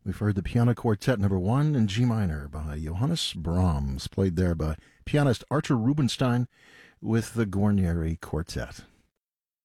We've heard the Piano Quartet number 1 in G minor by Johannes Brahms, played there by pianist Archer Rubinstein with the Guarneri Quartet.